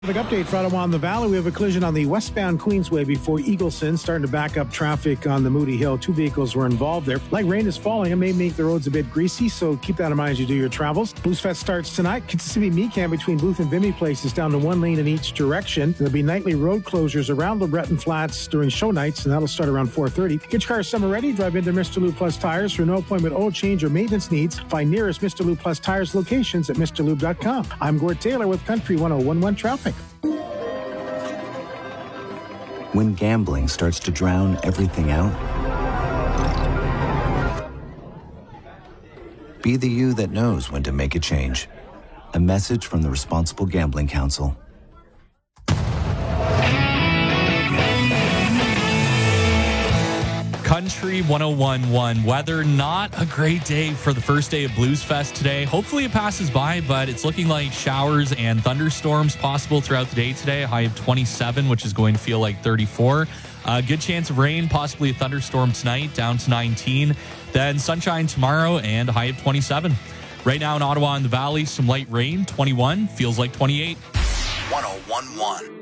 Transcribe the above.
Update for Ottawa in the Valley. We have a collision on the westbound Queensway before Eagleson, starting to back up traffic on the Moody Hill. 2 vehicles were involved there. Light rain is falling. It may make the roads a bit greasy, so keep that in mind as you do your travels. Blues Fest starts tonight. Kissimmee Mecan between Booth and Vimy Place is down to 1 lane in each direction. There'll be nightly road closures around the Breton Flats during show nights, and that'll start around 4:30. Get your car summer ready. Drive into Mr. Lube Plus Tires for no appointment oil change or maintenance needs. Find nearest Mr. Lube Plus Tires locations at MrLube.com. I'm Gord Taylor with Country 101.1 Traffic. When gambling starts to drown everything out, be the you that knows when to make a change. A message from the Responsible Gambling Council. Country 101.1 weather. Not a great day for the first day of Blues Fest today. Hopefully it passes by, but it's looking like showers and thunderstorms possible throughout the day today. A high of 27, which is going to feel like 34. Good chance of rain, possibly a thunderstorm tonight, down to 19. Then sunshine tomorrow and a high of 27. Right now in Ottawa in the Valley, some light rain, 21, feels like 28. 101.1.